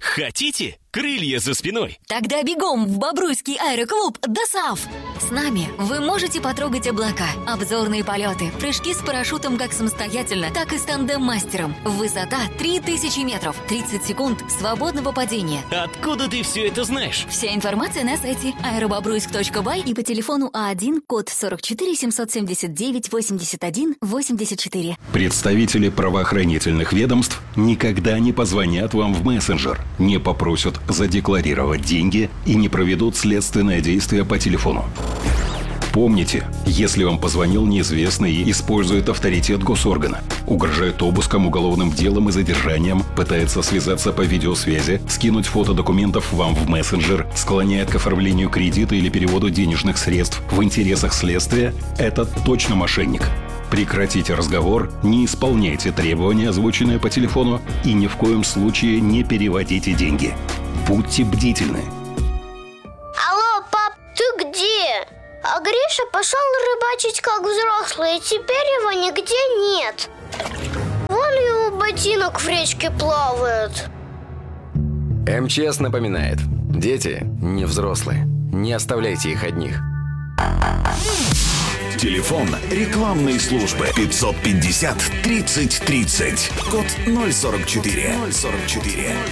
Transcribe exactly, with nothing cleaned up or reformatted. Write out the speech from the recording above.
Хотите крылья за спиной? Тогда бегом в Бобруйский аэроклуб ДОСААФ. С нами вы можете потрогать облака, обзорные полеты, прыжки с парашютом как самостоятельно, так и с тандем-мастером. Высота три тысячи метров, тридцать секунд свободного падения. Откуда ты все это знаешь? Вся информация на сайте аэробобруйск точка бай и по телефону А один, код сорок четыре семьсот семьдесят девять восемьдесят один восемьдесят четыре. Представители правоохранительных ведомств никогда не позвонят вам в мессенджер, не попросят задекларировать деньги и не проведут следственное действие по телефону. Помните, если вам позвонил неизвестный и использует авторитет госоргана, угрожает обыском, уголовным делом и задержанием, пытается связаться по видеосвязи, скинуть фото документов вам в мессенджер, склоняет к оформлению кредита или переводу денежных средств в интересах следствия, это точно мошенник. Прекратите разговор, не исполняйте требования, озвученные по телефону, и ни в коем случае не переводите деньги. Будьте бдительны. Алло, пап, ты где? А Гриша пошел рыбачить как взрослый, и теперь его нигде нет. Вон его ботинок в речке плавает. МЧС напоминает: дети не взрослые. Не оставляйте их одних. Телефон рекламной службы пятьсот пятьдесят тридцать тридцать. Код ноль сорок четыре.